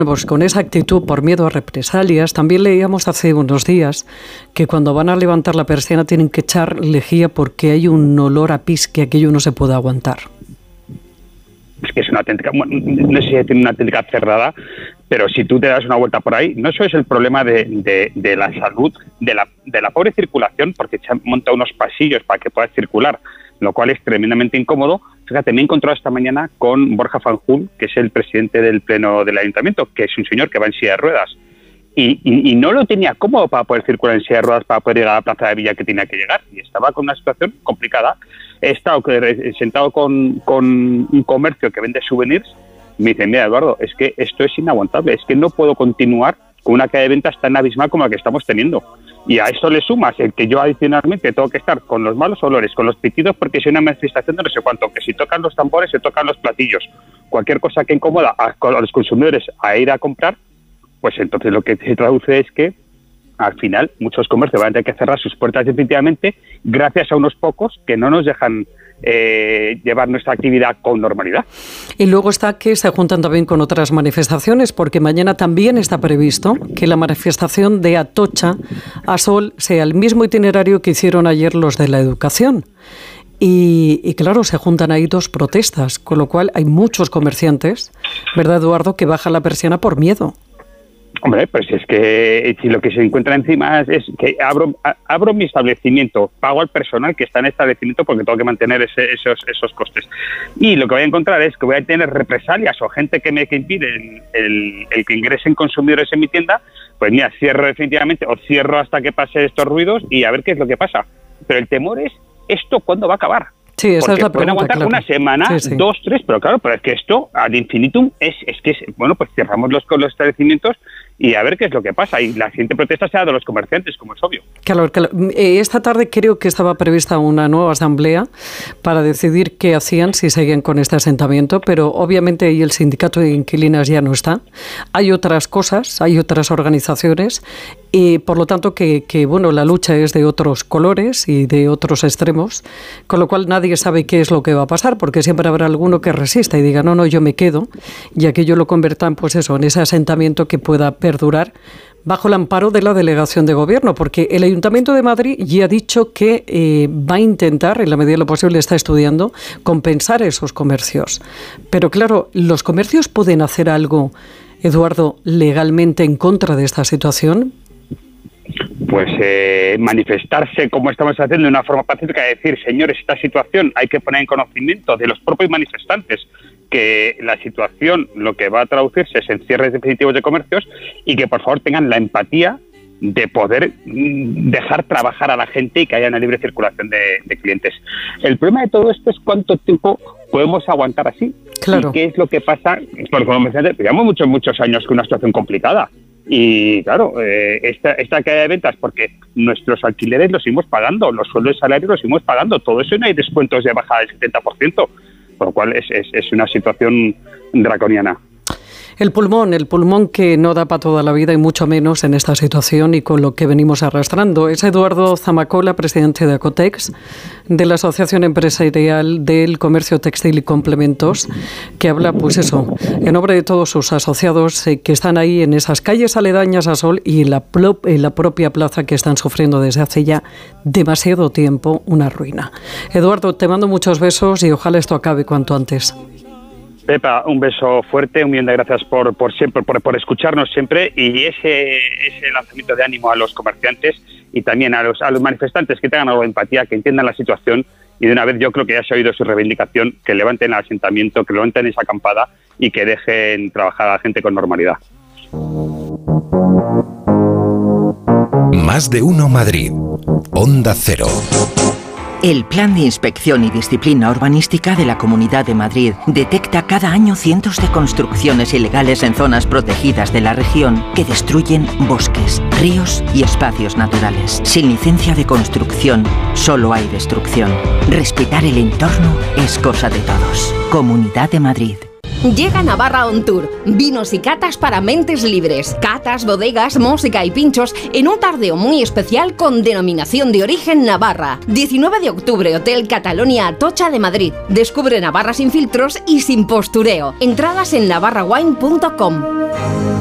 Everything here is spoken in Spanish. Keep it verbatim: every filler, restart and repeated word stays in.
Pues con esa actitud por miedo a represalias, también leíamos hace unos días que cuando van a levantar la persiana tienen que echar lejía porque hay un olor a pis que aquello no se puede aguantar. Es que es una auténtica, bueno, no sé si tiene una auténtica cerrada, pero si tú te das una vuelta por ahí, no eso es el problema de, de, de la salud, de la, de la pobre circulación, porque se han montado unos pasillos para que puedas circular, lo cual es tremendamente incómodo. Fíjate, me he encontrado esta mañana con Borja Fanjul, que es el presidente del Pleno del Ayuntamiento, que es un señor que va en silla de ruedas, y, y, y no lo tenía cómodo para poder circular en silla de ruedas, para poder llegar a la Plaza de Villa que tenía que llegar, y estaba con una situación complicada. He estado sentado con, con un comercio que vende souvenirs, y me dicen, mira, Eduardo, es que esto es inaguantable, es que no puedo continuar con una cadena de ventas tan abismal como la que estamos teniendo. Y a esto le sumas el que yo adicionalmente tengo que estar con los malos olores, con los pitidos, porque es una manifestación de no sé cuánto, que si tocan los tambores se tocan los platillos, cualquier cosa que incomoda a, a los consumidores a ir a comprar, pues entonces lo que se traduce es que al final muchos comercios van a tener que cerrar sus puertas definitivamente gracias a unos pocos que no nos dejan Eh, llevar nuestra actividad con normalidad. Y luego está que se juntan también con otras manifestaciones, porque mañana también está previsto que la manifestación de Atocha a Sol sea el mismo itinerario que hicieron ayer los de la educación. Y, y claro, se juntan ahí dos protestas, con lo cual hay muchos comerciantes, ¿verdad, Eduardo?, que bajan la persiana por miedo. Hombre, pues es que si lo que se encuentra encima es, es que abro, abro mi establecimiento, pago al personal que está en el establecimiento porque tengo que mantener ese, esos, esos costes. Y lo que voy a encontrar es que voy a tener represalias o gente que me que impide el, el, el que ingresen consumidores en mi tienda. Pues mira, cierro definitivamente o cierro hasta que pase estos ruidos y a ver qué es lo que pasa. Pero el temor es, ¿esto cuándo va a acabar? Sí, esa porque es la pueden pregunta, aguantar claro. Una semana, sí, sí. dos, tres, pero claro, pero es que esto ad infinitum es, es que, es, bueno, pues cerramos los, los establecimientos y a ver qué es lo que pasa. Y la siguiente protesta será de los comerciantes, como es obvio. Claro, claro. Esta tarde creo que estaba prevista una nueva asamblea para decidir qué hacían, si seguían con este asentamiento, pero obviamente ahí el sindicato de inquilinas ya no está. Hay otras cosas, hay otras organizaciones y por lo tanto que, que bueno, la lucha es de otros colores y de otros extremos, con lo cual nadie sabe qué es lo que va a pasar, porque siempre habrá alguno que resista y diga, no, no, yo me quedo, y aquello lo conviertan, pues eso, en ese asentamiento que pueda perdurar bajo el amparo de la delegación de gobierno, porque el Ayuntamiento de Madrid ya ha dicho que eh, va a intentar, en la medida de lo posible está estudiando, compensar esos comercios. Pero claro, ¿los comercios pueden hacer algo, Eduardo, legalmente en contra de esta situación? Pues eh, manifestarse como estamos haciendo de una forma pacífica, decir, señores, esta situación hay que poner en conocimiento de los propios manifestantes que la situación lo que va a traducirse es en cierres definitivos de comercios y que por favor tengan la empatía de poder dejar trabajar a la gente y que haya una libre circulación de, de clientes. El problema de todo esto es cuánto tiempo podemos aguantar así. Claro. Y qué es lo que pasa, porque como me decía, llevamos muchos, muchos años con una situación complicada. Y claro, eh, esta, esta caída de ventas, porque nuestros alquileres los seguimos pagando, los sueldos y salarios los seguimos pagando, todo eso no hay descuentos de bajada del setenta por ciento, por lo cual es, es, es una situación draconiana. El pulmón, el pulmón que no da para toda la vida y mucho menos en esta situación y con lo que venimos arrastrando. Es Eduardo Zamacola, presidente de Acotex, de la Asociación Empresarial del Comercio Textil y Complementos, que habla, pues eso, en nombre de todos sus asociados eh, que están ahí en esas calles aledañas a Sol y en la, en la propia plaza que están sufriendo desde hace ya demasiado tiempo una ruina. Eduardo, te mando muchos besos y ojalá esto acabe cuanto antes. Pepa, un beso fuerte, un millón de gracias por por siempre por, por escucharnos siempre y ese ese lanzamiento de ánimo a los comerciantes y también a los a los manifestantes que tengan algo de empatía, que entiendan la situación y de una vez yo creo que ya se ha oído su reivindicación, que levanten el asentamiento, que levanten esa acampada y que dejen trabajar a la gente con normalidad. Más de uno Madrid. Onda Cero. El Plan de Inspección y Disciplina Urbanística de la Comunidad de Madrid detecta cada año cientos de construcciones ilegales en zonas protegidas de la región que destruyen bosques, ríos y espacios naturales. Sin licencia de construcción, solo hay destrucción. Respetar el entorno es cosa de todos. Comunidad de Madrid. Llega Navarra On Tour, vinos y catas para mentes libres, catas, bodegas, música y pinchos en un tardeo muy especial con denominación de origen Navarra. diecinueve de octubre, Hotel Catalonia Atocha de Madrid. Descubre Navarra sin filtros y sin postureo. Entradas en navarra wine punto com.